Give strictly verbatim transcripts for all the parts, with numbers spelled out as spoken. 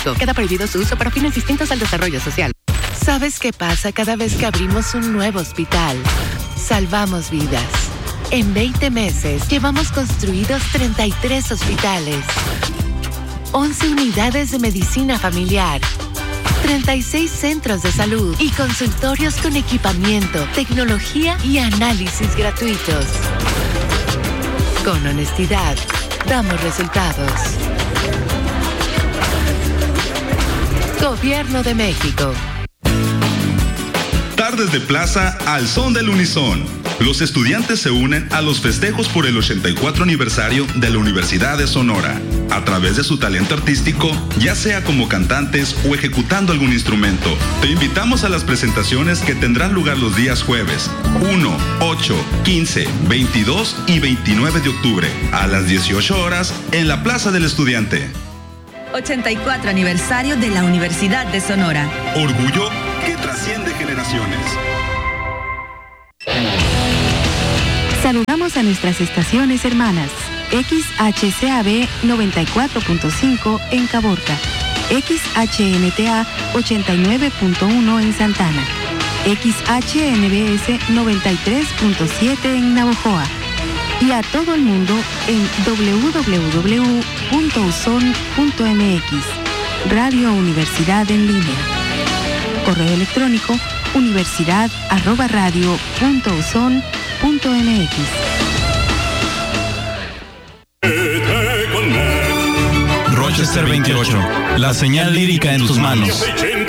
Queda prohibido su uso para fines distintos al desarrollo social. ¿Sabes qué pasa cada vez que abrimos un nuevo hospital? Salvamos vidas. En veinte meses llevamos construidos treinta y tres hospitales, once unidades de medicina familiar, treinta y seis centros de salud y consultorios con equipamiento, tecnología y análisis gratuitos. Con honestidad, damos resultados. Gobierno de México. Tardes de plaza al son del unisón. Los estudiantes se unen a los festejos por el ochenta y cuatro aniversario de la Universidad de Sonora. A través de su talento artístico, ya sea como cantantes o ejecutando algún instrumento, te invitamos a las presentaciones que tendrán lugar los días jueves uno, ocho, quince, veintidós y veintinueve de octubre a las dieciocho horas en la Plaza del Estudiante. ochenta y cuatro aniversario de la Universidad de Sonora. Orgullo que trasciende generaciones. Saludamos a nuestras estaciones hermanas. X H C A B noventa y cuatro punto cinco en Caborca, X H N T A ochenta y nueve punto uno en Santana, X H N B S noventa y tres punto siete en Navojoa y a todo el mundo en doble u doble u doble u punto u s o n punto m x. Radio Universidad en línea. Correo electrónico universidad arroba radio punto uson punto m x. Rochester veintiocho, la señal lírica en tus manos.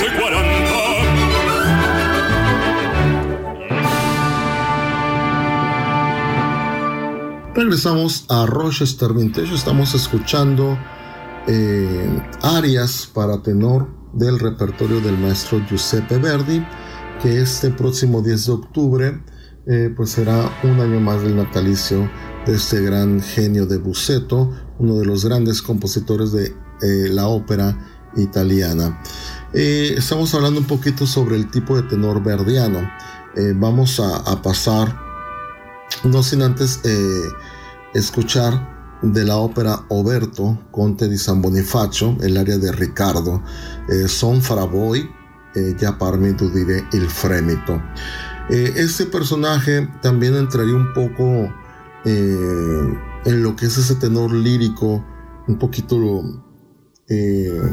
Regresamos a Rochester veintiocho, estamos escuchando eh, arias para tenor del repertorio del maestro Giuseppe Verdi, que este próximo diez de octubre eh, pues será un año más del natalicio de este gran genio de Busseto, uno de los grandes compositores de eh, la ópera italiana. Eh, estamos hablando un poquito sobre el tipo de tenor verdiano. Eh, vamos a, a pasar, no sin antes eh, escuchar de la ópera Oberto, Conte di San Bonifacio, el aria de Ricardo, eh, Son fra voi, eh, ya parmi tu dire il fremito. Eh, este personaje también entraría un poco eh, en lo que es ese tenor lírico, un poquito eh,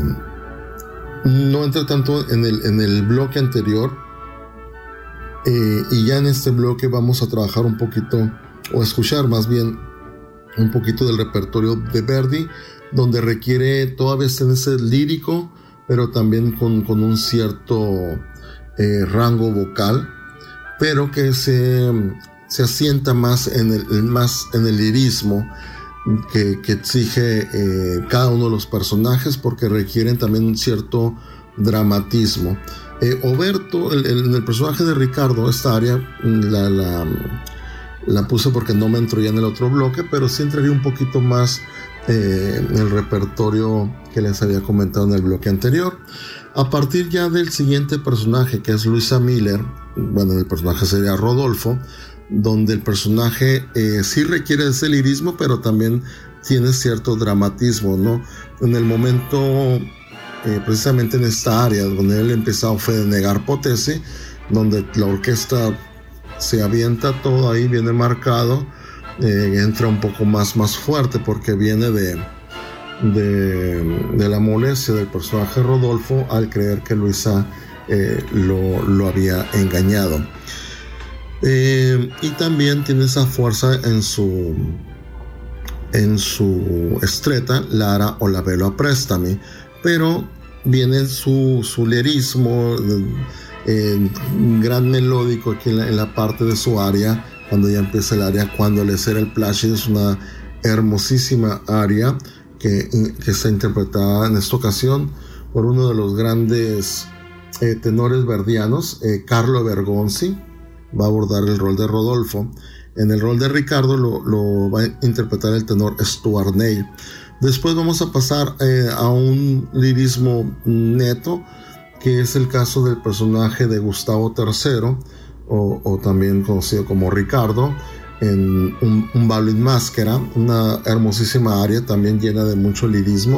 no entra tanto en el, en el bloque anterior, eh, y ya en este bloque vamos a trabajar un poquito, o a escuchar más bien un poquito del repertorio de Verdi, donde requiere todavía estar ese lírico, pero también con, con un cierto eh, rango vocal, pero que se, se asienta más en el, más en el lirismo que, que exige eh, cada uno de los personajes, porque requieren también un cierto dramatismo. Eh, Oberto, el, el, el personaje de Ricardo, esta área la, la, la puse porque no me entró ya en el otro bloque, pero sí entraría un poquito más eh, en el repertorio que les había comentado en el bloque anterior. A partir ya del siguiente personaje, que es Luisa Miller, bueno, el personaje sería Rodolfo, donde el personaje eh, sí requiere ese lirismo, pero también tiene cierto dramatismo, ¿no? En el momento, eh, precisamente en esta área donde él empezó fue de Negar Potese, donde la orquesta se avienta todo ahí, viene marcado, eh, entra un poco más, más fuerte porque viene de, de, de la molestia del personaje Rodolfo al creer que Luisa eh, lo, lo había engañado. Eh, y también tiene esa fuerza en su en su estreta, Lara o la velo préstame, pero viene su, su lirismo eh, gran melódico aquí en la, en la parte de su aria, cuando ya empieza el aria, cuando le será el Placid. Es una hermosísima aria que, que está interpretada en esta ocasión por uno de los grandes eh, tenores verdianos, eh, Carlo Bergonzi. Va a abordar el rol de Rodolfo. En el rol de Ricardo lo, lo va a interpretar el tenor Stuart Neil. Después vamos a pasar eh, a un lirismo neto, que es el caso del personaje de Gustavo tercero, o, o también conocido como Ricardo, en un, un ballo in maschera, una hermosísima aria también llena de mucho lirismo,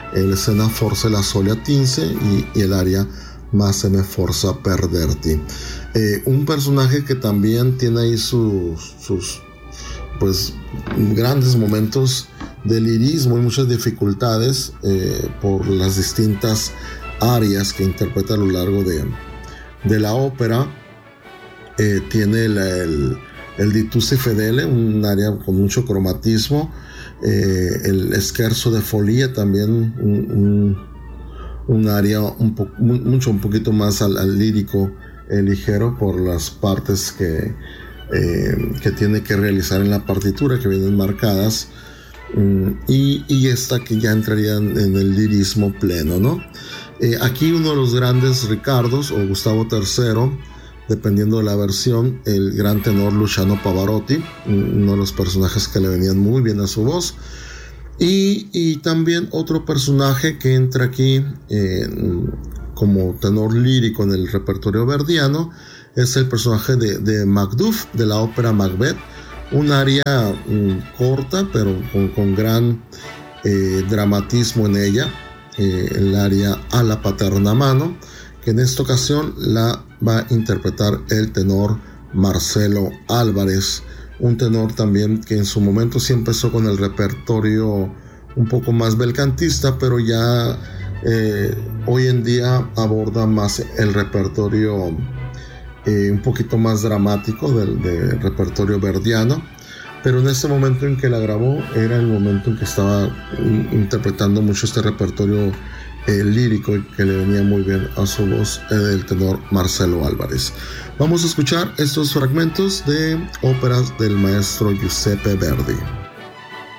el Scena forse la sole attinse y, y el aria Ma se me forza perderti. Eh, un personaje que también tiene ahí sus, sus pues grandes momentos de lirismo y muchas dificultades eh, por las distintas arias que interpreta a lo largo de, de la ópera. Eh, tiene el, el, el Di tu sei fedele, un aria con mucho cromatismo, eh, el Scherzo de Folia también, un, un, un aria un po, mucho un poquito más al, al lírico eh, ligero por las partes que, eh, que tiene que realizar en la partitura, que vienen marcadas, um, y, y esta que ya entraría en, en el lirismo pleno, ¿no? Eh, aquí uno de los grandes Ricardos, o Gustavo tercero, dependiendo de la versión, el gran tenor Luciano Pavarotti, uno de los personajes que le venían muy bien a su voz. Y, y también otro personaje que entra aquí eh, como tenor lírico en el repertorio verdiano es el personaje de, de Macduff, de la ópera Macbeth, un aria um, corta pero con, con gran eh, dramatismo en ella, eh, el aria A la paterna mano, que en esta ocasión la va a interpretar el tenor Marcelo Álvarez, un tenor también que en su momento sí empezó con el repertorio un poco más belcantista, pero ya eh, hoy en día aborda más el repertorio eh, un poquito más dramático del, del repertorio verdiano. Pero en ese momento en que la grabó era el momento en que estaba interpretando mucho este repertorio eh, lírico que le venía muy bien a su voz, eh, del tenor Marcelo Álvarez. Vamos a escuchar estos fragmentos de óperas del maestro Giuseppe Verdi.